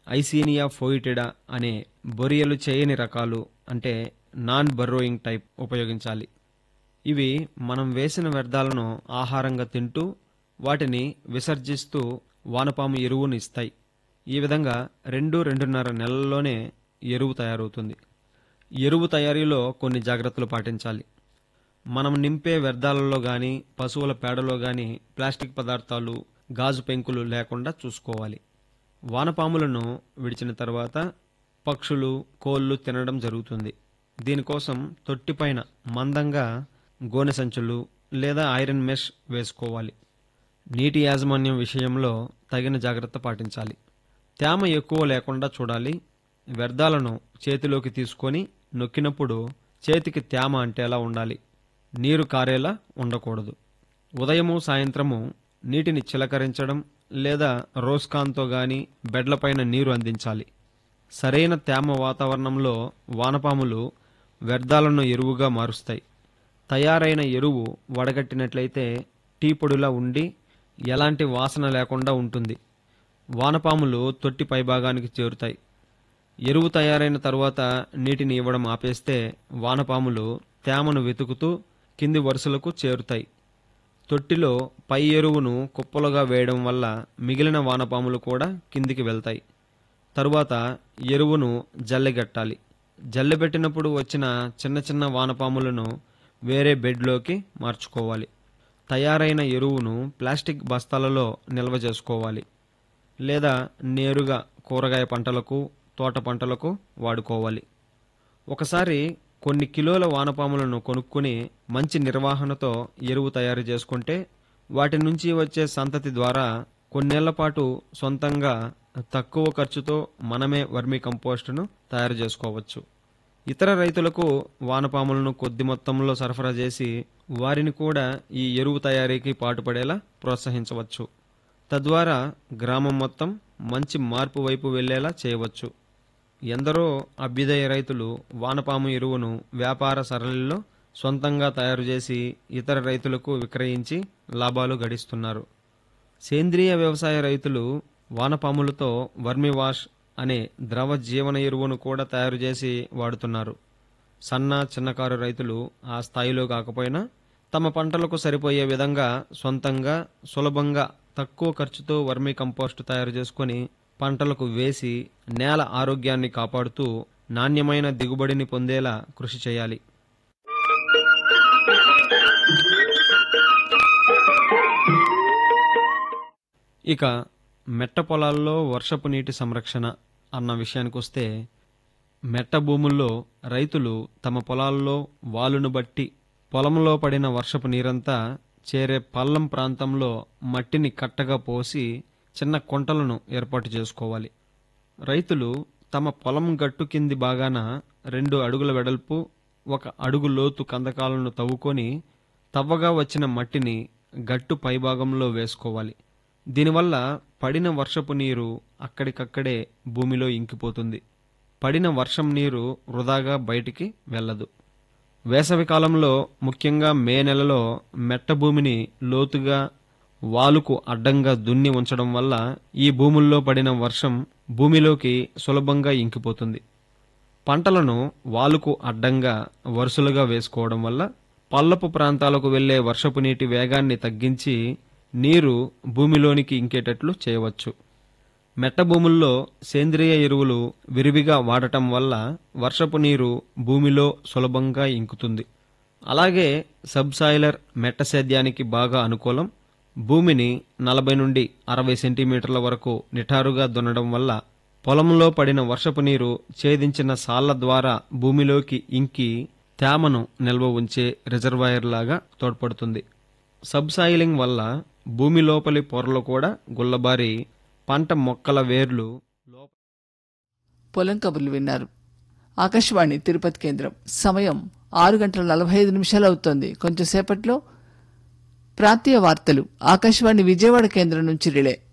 Eisenia ఫోయిటిడా అనే బొరియలు చేయని రకాలు అంటే నాన్ బర్రోయింగ్ టైప్ ఉపయోగించాలి. ఇవి మనం వేసిన వ్యర్థాలను ఆహారంగా తింటూ వాటిని విసర్జిస్తూ వానపాము ఎరువును ఇస్తాయి. ఈ విధంగా 2-2.5 నెలల్లోనే ఎరువు తయారవుతుంది. ఎరువు తయారీలో కొన్ని జాగ్రత్తలు పాటించాలి. మనం నింపే వ్యర్థాలలో గాని పశువుల పేడలో గాని ప్లాస్టిక్ పదార్థాలు, గాజు పెంకులు లేకుండా చూసుకోవాలి. వానపాములను విడిచిన తర్వాత పక్షులు, కోళ్లు తినడం జరుగుతుంది. దీనికోసం తొట్టిపైన మందంగా గోనె సంచులు లేదా ఐరన్ మెష్ వేసుకోవాలి. నీటి యాజమాన్యం విషయంలో తగిన జాగ్రత్త పాటించాలి. తేమ ఎక్కువ లేకుండా చూడాలి. వ్యర్థాలను చేతిలోకి తీసుకొని నొక్కినప్పుడు చేతికి తేమ అంటేలా ఉండాలి. నీరు కారేలా ఉండకూడదు. ఉదయము సాయంత్రము నీటిని చిలకరించడం లేదా రోస్కాన్తో గాని బెడ్లపైన నీరు అందించాలి. సరైన తేమ వాతావరణంలో వానపాములు వ్యర్థాలను ఎరువుగా మారుస్తాయి. తయారైన ఎరువు వడగట్టినట్లయితే టీ పొడిలా ఉండి ఎలాంటి వాసన లేకుండా ఉంటుంది. వానపాములు తొట్టి పైభాగానికి చేరుతాయి. ఎరువు తయారైన తరువాత నీటిని ఇవ్వడం ఆపేస్తే వానపాములు తేమను వెతుకుతూ కింది వరుసలకు చేరుతాయి. తొట్టిలో పై ఎరువును కుప్పలుగా వేయడం వల్ల మిగిలిన వానపాములు కూడా కిందికి వెళ్తాయి. తరువాత ఎరువును జల్లెగట్టాలి. జల్లెబెట్టినప్పుడు వచ్చిన చిన్న చిన్న వానపాములను వేరే బెడ్లోకి మార్చుకోవాలి. తయారైన ఎరువును ప్లాస్టిక్ బస్తాలలో నిల్వ చేసుకోవాలి లేదా నేరుగా కూరగాయ పంటలకు, తోట పంటలకు వాడుకోవాలి. ఒకసారి కొన్ని కిలోల వానపాములను కొనుక్కుని మంచి నిర్వహణతో ఎరువు తయారు చేసుకుంటే వాటి నుంచి వచ్చే సంతతి ద్వారా కొన్నేళ్ల పాటు సొంతంగా తక్కువ ఖర్చుతో మనమే వర్మీ కంపోస్టును తయారు చేసుకోవచ్చు. ఇతర రైతులకు వానపాములను కొద్ది మొత్తంలో సరఫరా చేసి వారిని కూడా ఈ ఎరువు తయారీకి పాటుపడేలా ప్రోత్సహించవచ్చు. తద్వారా గ్రామం మొత్తం మంచి మార్పు వైపు వెళ్లేలా చేయవచ్చు. ఎందరో అభ్యుదయ రైతులు వానపాము ఎరువును వ్యాపార సరళిలో సొంతంగా తయారు చేసి ఇతర రైతులకు విక్రయించి లాభాలు గడిస్తున్నారు. సేంద్రియ వ్యవసాయ రైతులు వానపాములతో వర్మి వాష్ అనే ద్రవ జీవన ఎరువును కూడా తయారు చేసి వాడుతున్నారు. సన్న చిన్నకారు రైతులు ఆ స్థాయిలో కాకపోయినా తమ పంటలకు సరిపోయే విధంగా సొంతంగా సులభంగా తక్కువ ఖర్చుతో వర్మీ కంపోస్టు తయారు చేసుకుని పంటలకు వేసి నేల ఆరోగ్యాన్ని కాపాడుతూ నాణ్యమైన దిగుబడిని పొందేలా కృషి చేయాలి. ఇక మెట్ట పొలాల్లో వర్షపు నీటి సంరక్షణ అన్న విషయానికొస్తే, మెట్ట భూముల్లో రైతులు తమ పొలాల్లో వాలును బట్టి పొలంలో పడిన వర్షపు నీరంతా చేరే పల్లం ప్రాంతంలో మట్టిని కట్టగా పోసి చిన్న కుంటలను ఏర్పాటు చేసుకోవాలి. రైతులు తమ పొలం గట్టు కింది భాగాన 2 అడుగుల వెడల్పు 1 అడుగు లోతు కందకాలను తవ్వుకొని తవ్వగా వచ్చిన మట్టిని గట్టు పైభాగంలో వేసుకోవాలి. దీనివల్ల పడిన వర్షపు నీరు అక్కడికక్కడే భూమిలో ఇంకిపోతుంది. పడిన వర్షం నీరు వృధాగా బయటికి వెళ్ళదు. వేసవి కాలంలో ముఖ్యంగా మే నెలలో మెట్ట భూమిని లోతుగా వాలుకు అడ్డంగా దున్ని ఉంచడం వల్ల ఈ భూముల్లో పడిన వర్షం భూమిలోకి సులభంగా ఇంకిపోతుంది. పంటలను వాలుకు అడ్డంగా వరుసలుగా వేసుకోవడం వల్ల పల్లపు ప్రాంతాలకు వెళ్లే వర్షపు నీటి వేగాన్ని తగ్గించి నీరు భూమిలోనికి ఇంకేటట్లు చేయవచ్చు. మెట్ట భూముల్లో సేంద్రియ ఎరువులు విరివిగా వాడటం వల్ల వర్షపు నీరు భూమిలో సులభంగా ఇంకుతుంది. అలాగే సబ్సాయిలర్ మెట్ట సేద్యానికి బాగా అనుకూలం. భూమిని 40 నుండి 60 సెంటీమీటర్ల వరకు నిఠారుగా దున్నడం వల్ల పొలంలో పడిన వర్షపు నీరు ఛేదించిన సాళ్ల ద్వారా భూమిలోకి ఇంకి తేమను నిల్వ ఉంచే రిజర్వాయర్ లాగా తోడ్పడుతుంది. సబ్సాయిలింగ్ వల్ల భూమి లోపలి పొరలు కూడా గుల్లబారి పంట మొక్కల వేర్లు పొలం కబుర్లు విన్నారు. ఆకాశవాణి తిరుపతి కేంద్రం. సమయం 6:45 అవుతోంది. కొంచెం సేపట్లో ప్రాంతీయ వార్తలు ఆకాశవాణి విజయవాడ కేంద్రం నుంచి రిలే.